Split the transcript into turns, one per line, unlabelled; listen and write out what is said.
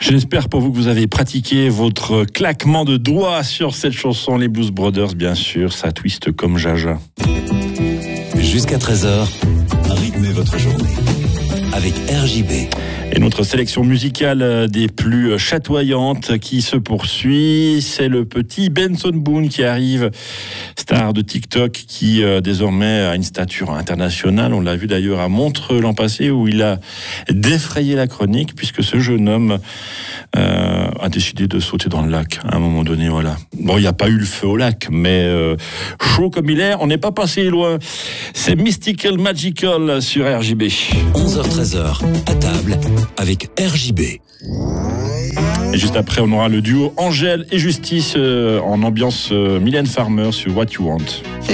J'espère pour vous que vous avez pratiqué votre claquement de doigts sur cette chanson, les Blues Brothers, bien sûr, ça twiste comme Jaja.
Jusqu'à 13h, rythmez votre journée avec RJB.
Et notre sélection musicale des plus chatoyantes qui se poursuit, c'est le petit Benson Boone qui arrive, star de TikTok qui désormais a une stature internationale. On l'a vu d'ailleurs à Montreux l'an passé où il a défrayé la chronique puisque ce jeune homme a décidé de sauter dans le lac à un moment donné. Voilà. Bon, il n'y a pas eu le feu au lac, mais chaud comme il est, on n'est pas passé loin. C'est Mystical Magical sur RJB.
11h-13h, à table avec RJB.
Et juste après, on aura le duo Angèle et Justice en ambiance Mylène Farmer sur What You Want.